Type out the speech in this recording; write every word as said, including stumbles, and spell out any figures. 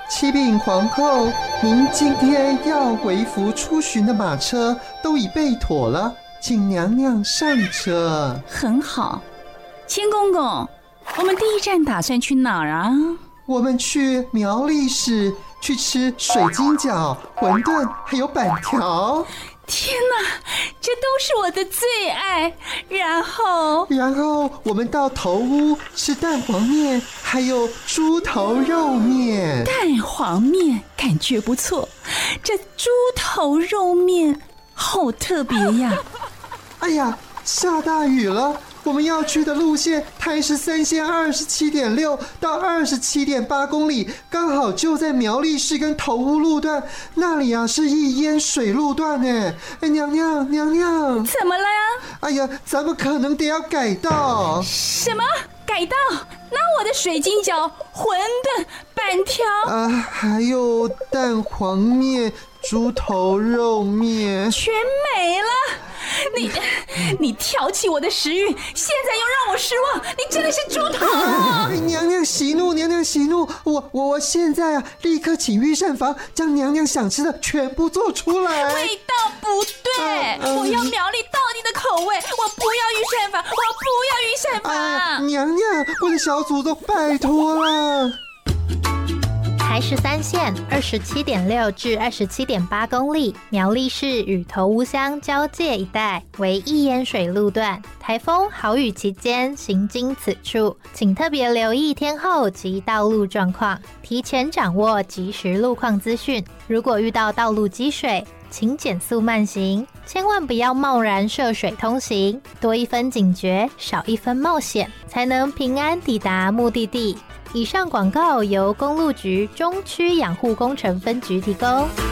启禀皇后，您今天要微服出巡的马车都已备妥了，请娘娘上车。 很好，千公公，我们第一站打算去哪儿啊？ 我们去苗栗市，去吃水晶饺、馄饨还有板条。 天哪，这都是我的最爱。然后然后我们到头屋吃蛋黄面还有猪头肉面。 蛋黄面感觉不错，这猪头肉面好特别呀。 哎呀，下大雨了，我们要去的路线台十三线二十七点六到二十七点八公里，刚好就在苗栗市跟头屋路段，那里啊是一淹水路段哎。哎，娘娘娘娘， 怎么了呀？ 哎呀，咱们可能得要改道。 什么改道？那我的水晶饺、馄饨、板条啊，还有蛋黄面、猪头肉面全没了。你你挑起我的食欲，现在又让我失望，你真的是猪头！ 啊、娘娘息怒，娘娘息怒，我我我现在啊，立刻请御膳房将娘娘想吃的全部做出来。 味道不对，啊啊、我要苗栗道地的口味，我不要御膳房，我不要御膳房、 哎。娘娘，我的小祖宗，拜托了。 台十三线二十七点六至二十七点八公里，苗栗市与头屋乡交界一带为易淹水路段，台风豪雨期间行经此处，请特别留意天候及道路状况，提前掌握即时路况资讯。如果遇到道路积水，请减速慢行，千万不要贸然涉水通行，多一分警觉，少一分冒险，才能平安抵达目的地。以上广告由公路局中区养护工程分局提供。